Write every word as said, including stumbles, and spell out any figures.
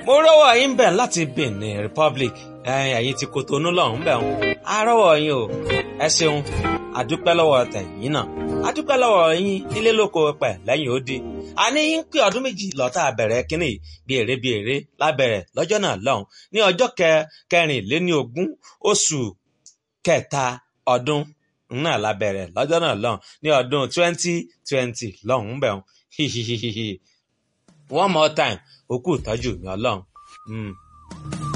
mo rọ́wọ́ yín bẹ̀ láti Benin Republic ẹ̀yin ti Kotonu lọ́hùn-ún bẹ̀ wọn a rọ́wọ́ yín o ẹ ṣeun àdúpẹ́ lọ́wọ́ tẹ̀yìn náà àdúpẹ́ lọ́wọ́ yín nílé lóko pẹ̀ lẹ́yìn ó di àní yín pé ọdún méjì lọ́tà bẹ̀rẹ̀ kínní bí èrè bí èrè lábẹ̀rẹ̀ lọ́jọ́ náà lọ́hùn ní ọjọ́ kẹrìnléní ogún oṣù kẹta ọdún náà lábẹ̀rẹ̀ lọ́jọ́ náà lọ́hùn ní ọdún twenty twenty lọ́hùn bẹ̀ wọn hihihihi one more time òkú ìtọ́jú mi ọlọ́run.